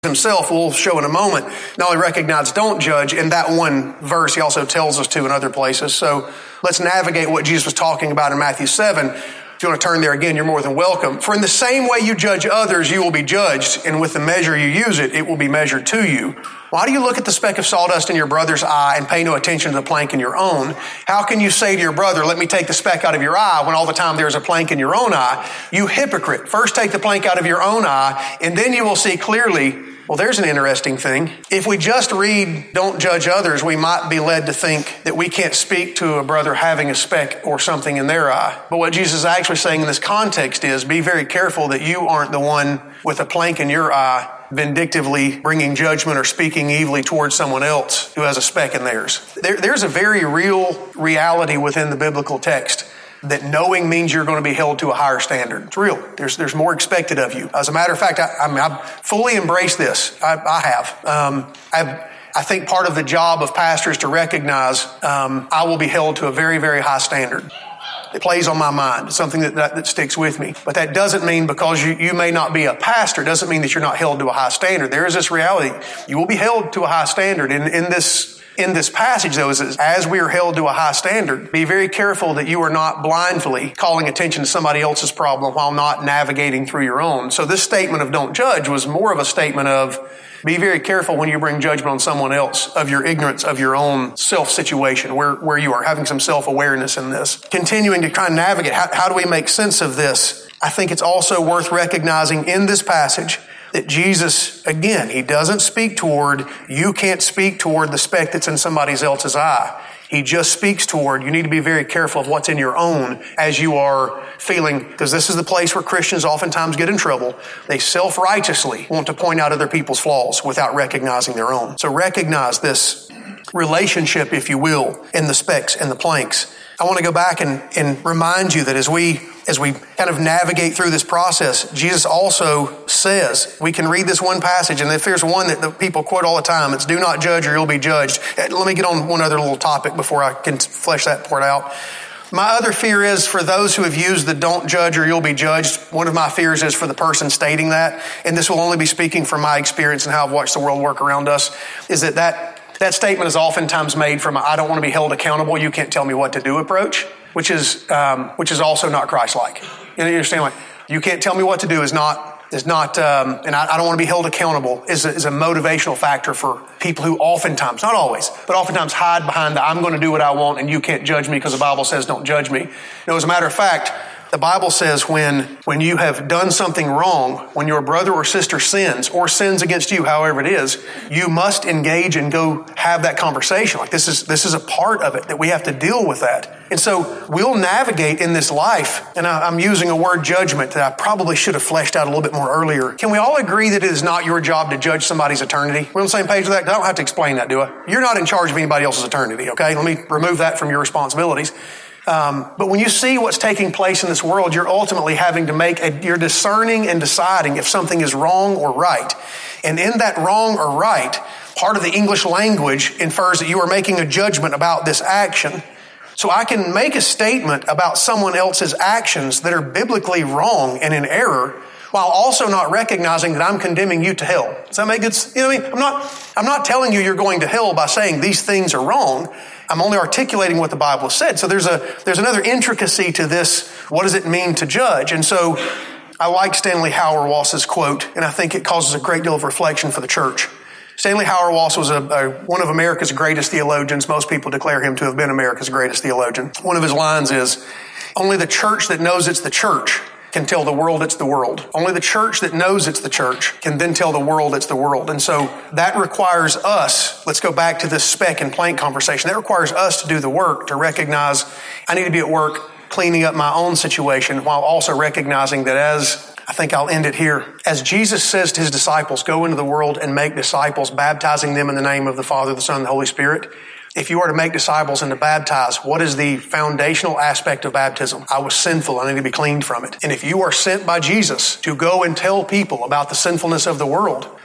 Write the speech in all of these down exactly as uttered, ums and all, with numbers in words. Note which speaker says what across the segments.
Speaker 1: himself, we'll show in a moment, not only recognized don't judge in that one verse, he also tells us to in other places. So let's navigate what Jesus was talking about in Matthew seven. If you want to turn there again, you're more than welcome. For in the same way you judge others, you will be judged, and with the measure you use it, it will be measured to you. Why do you look at the speck of sawdust in your brother's eye and pay no attention to the plank in your own? How can you say to your brother, let me take the speck out of your eye, when all the time there's a plank in your own eye? You hypocrite. First take the plank out of your own eye, and then you will see clearly. Well, there's an interesting thing. If we just read, don't judge others, we might be led to think that we can't speak to a brother having a speck or something in their eye. But what Jesus is actually saying in this context is, be very careful that you aren't the one with a plank in your eye, vindictively bringing judgment or speaking evilly towards someone else who has a speck in theirs. There, there's a very real reality within the biblical text that knowing means you're going to be held to a higher standard. It's real. There's there's more expected of you. As a matter of fact, I, I mean, I've fully embraced this. I, I have. Um, I've I think part of the job of pastors to recognize um, I will be held to a very, very high standard. It plays on my mind. It's something that, that, that sticks with me. But that doesn't mean because you, you may not be a pastor, doesn't mean that you're not held to a high standard. There is this reality. You will be held to a high standard. In, in this in this passage, though, is as we are held to a high standard, be very careful that you are not blindly calling attention to somebody else's problem while not navigating through your own. So this statement of don't judge was more of a statement of be very careful when you bring judgment on someone else of your ignorance of your own self-situation, where, where you are having some self-awareness in this. Continuing to try and navigate, how, how do we make sense of this? I think it's also worth recognizing in this passage that Jesus, again, he doesn't speak toward, you can't speak toward the speck that's in somebody else's eye. He just speaks toward, you need to be very careful of what's in your own as you are feeling, because this is the place where Christians oftentimes get in trouble. They self-righteously want to point out other people's flaws without recognizing their own. So recognize this relationship, if you will, in the specks and the planks. I want to go back and, and remind you that as we as we kind of navigate through this process, Jesus also says, we can read this one passage, and if there's one that the people quote all the time, it's do not judge or you'll be judged. Let me get on one other little topic before I can flesh that part out. My other fear is for those who have used the don't judge or you'll be judged, one of my fears is for the person stating that, and this will only be speaking from my experience and how I've watched the world work around us, is that that That statement is oftentimes made from a, I don't want to be held accountable, you can't tell me what to do approach, which is um, which is also not Christ-like. You understand? Like, you can't tell me what to do is not, is not um, and I, I don't want to be held accountable, is a, is a motivational factor for people who oftentimes, not always, but oftentimes hide behind the I'm going to do what I want and you can't judge me because the Bible says don't judge me. You know, as a matter of fact, the Bible says when, when you have done something wrong, when your brother or sister sins or sins against you, however it is, you must engage and go have that conversation. Like this is, this is a part of it that we have to deal with that. And so we'll navigate in this life, and I, I'm using a word judgment that I probably should have fleshed out a little bit more earlier. Can we all agree that it is not your job to judge somebody's eternity? We're on the same page with that? I don't have to explain that, do I? You're not in charge of anybody else's eternity, okay? Let me remove that from your responsibilities. Um, but when you see what's taking place in this world, you're ultimately having to make a, you're discerning and deciding if something is wrong or right. And in that wrong or right, part of the English language infers that you are making a judgment about this action. So I can make a statement about someone else's actions that are biblically wrong and in error, while also not recognizing that I'm condemning you to hell. Does that make good sense? You know what I mean? I'm not, I'm not telling you you're going to hell by saying these things are wrong. I'm only articulating what the Bible said. So there's a, there's another intricacy to this. What does it mean to judge? And so I like Stanley Hauerwas's quote, and I think it causes a great deal of reflection for the church. Stanley Hauerwas was a, a, one of America's greatest theologians. Most people declare him to have been America's greatest theologian. One of his lines is, only the church that knows it's the church can tell the world it's the world. Only the church that knows it's the church can then tell the world it's the world. And so that requires us, let's go back to this speck and plank conversation, that requires us to do the work, to recognize I need to be at work cleaning up my own situation while also recognizing that as, I think I'll end it here, as Jesus says to his disciples, go into the world and make disciples, baptizing them in the name of the Father, the Son, and the Holy Spirit. If you are to make disciples and to baptize, what is the foundational aspect of baptism? I was sinful. I need to be cleaned from it. And if you are sent by Jesus to go and tell people about the sinfulness of the world,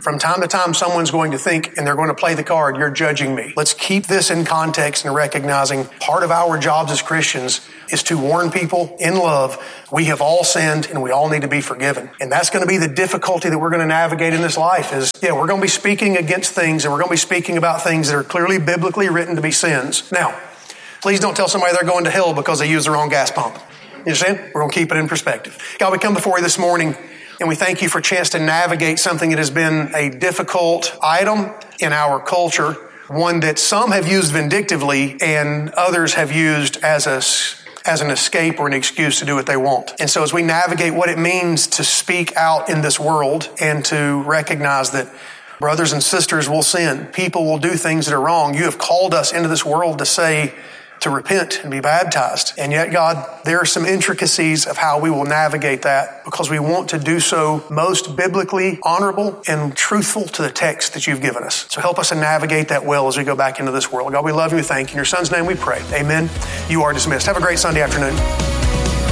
Speaker 1: From time to time, someone's going to think, and they're going to play the card, you're judging me. Let's keep this in context and recognizing part of our jobs as Christians is to warn people in love. We have all sinned and we all need to be forgiven. And that's going to be the difficulty that we're going to navigate in this life is, yeah, we're going to be speaking against things and we're going to be speaking about things that are clearly biblically written to be sins. Now, please don't tell somebody they're going to hell because they use the wrong gas pump. You understand? We're going to keep it in perspective. God, we come before you this morning and we thank you for a chance to navigate something that has been a difficult item in our culture, one that some have used vindictively and others have used as a as an escape or an excuse to do what they want. And so as we navigate what it means to speak out in this world and to recognize that brothers and sisters will sin, people will do things that are wrong. You have called us into this world to say, to repent and be baptized. And yet, God, there are some intricacies of how we will navigate that because we want to do so most biblically honorable and truthful to the text that you've given us. So help us to navigate that well as we go back into this world. God, we love you. Thank you. In your Son's name we pray. Amen. You are dismissed. Have a great Sunday afternoon.